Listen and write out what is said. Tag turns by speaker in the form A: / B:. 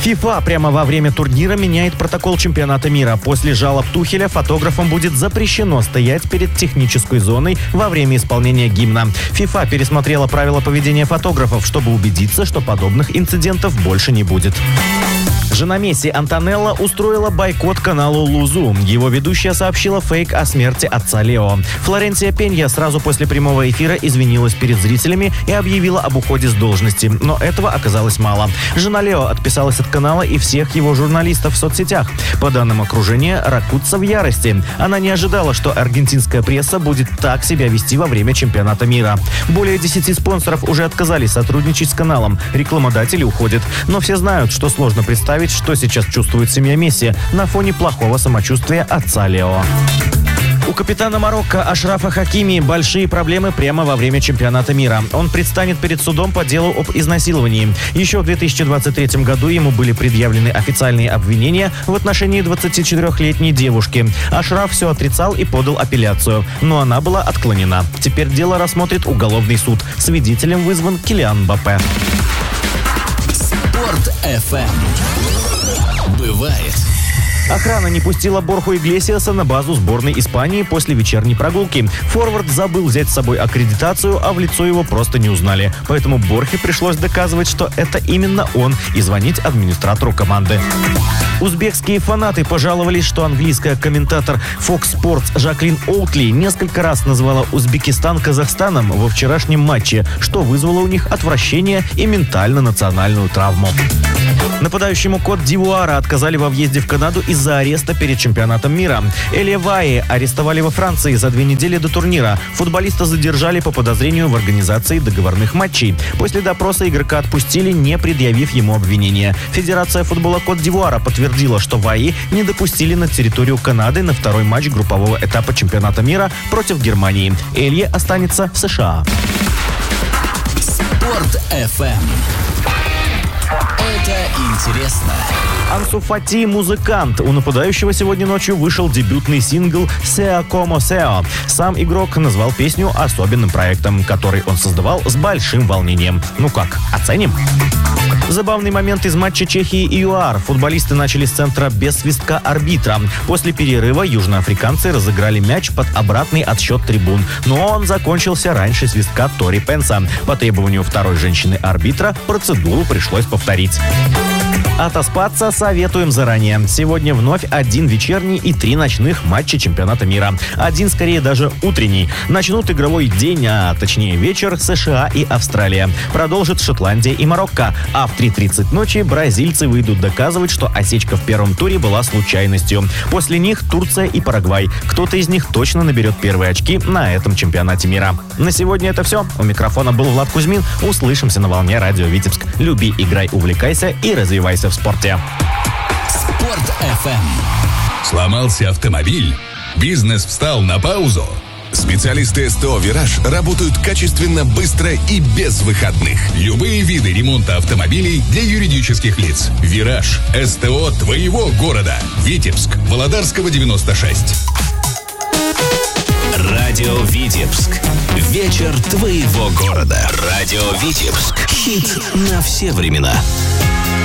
A: ФИФА прямо во время турнира меняет протокол чемпионата мира. После жалоб Тухеля фотографам будет запрещено стоять перед технической зоной во время исполнения гимна. ФИФА пересмотрела правила поведения фотографов, чтобы убедиться, что подобных инцидентов больше не будет. Жена Месси Антонелла устроила бойкот каналу Лузу. Его ведущая сообщила фейк о смерти отца Лео. Флоренция Пенья сразу после прямого эфира извинилась перед зрителями и объявила об уходе с должности. Но этого оказалось мало. Жена Лео отписалась от канала и всех его журналистов в соцсетях. По данным окружения, Ракутса в ярости. Она не ожидала, что аргентинская пресса будет так себя вести во время чемпионата мира. Более 10 спонсоров уже отказались сотрудничать с каналом. Рекламодатели уходят. Но все знают, что сложно представить, что сейчас чувствует семья Месси на фоне плохого самочувствия отца Лео. У капитана Марокко Ашрафа Хакими большие проблемы прямо во время чемпионата мира. Он предстанет перед судом по делу об изнасиловании. Еще в 2023 году ему были предъявлены официальные обвинения в отношении 24-летней девушки. Ашраф все отрицал и подал апелляцию, но она была отклонена. Теперь дело рассмотрит уголовный суд. Свидетелем вызван Килиан Мбаппе.
B: Спорт FM. Бывает.
A: Охрана не пустила Борху Иглесиаса на базу сборной Испании после вечерней прогулки. Форвард забыл взять с собой аккредитацию, а в лицо его просто не узнали. Поэтому Борхе пришлось доказывать, что это именно он, и звонить администратору команды. Узбекские фанаты пожаловались, что английская комментатор Fox Sports Жаклин Оутли несколько раз назвала Узбекистан Казахстаном во вчерашнем матче, что вызвало у них отвращение и ментально-национальную травму. Нападающему Кот-д'Ивуара отказали во въезде в Канаду из-за ареста перед чемпионатом мира. Элия Ваи арестовали во Франции за 2 недели до турнира. Футболиста задержали по подозрению в организации договорных матчей. После допроса игрока отпустили, не предъявив ему обвинения. Федерация футбола Кот-д'Ивуара подтвердила, что Ваи не допустили на территорию Канады на второй матч группового этапа чемпионата мира против Германии. Элье останется в США.
B: Спорт FM. Это интересно.
A: Ансу Фати музыкант. У нападающего сегодня ночью вышел дебютный сингл «Сеа Комо Сео». Сам игрок назвал песню особенным проектом, который он создавал с большим волнением. Ну как, оценим? Забавный момент из матча Чехии и ЮАР. Футболисты начали с центра без свистка арбитра. После перерыва южноафриканцы разыграли мяч под обратный отсчет трибун. Но он закончился раньше свистка Тори Пенса. По требованию второй женщины-арбитра процедуру пришлось повторить. Отоспаться советуем заранее. Сегодня вновь 1 вечерний и 3 ночных матча чемпионата мира. 1 скорее даже утренний. Начнут игровой день, а точнее вечер, США и Австралия. Продолжит Шотландия и Марокко. А в 3:30 ночи бразильцы выйдут доказывать, что осечка в первом туре была случайностью. После них Турция и Парагвай. Кто-то из них точно наберет первые очки на этом чемпионате мира. На сегодня это все. У микрофона был Влад Кузьмин. Услышимся на волне радио Витебск. Люби, играй, увлекайся и развивайся в спорте.
B: Спорт FM.
C: Сломался автомобиль? Бизнес встал на паузу? Специалисты СТО «Вираж» работают качественно, быстро и без выходных. Любые виды ремонта автомобилей для юридических лиц. «Вираж» – СТО твоего города. Витебск, Володарского, 96.
B: Радио Витебск. Вечер твоего города. Радио Витебск. Хит на все времена.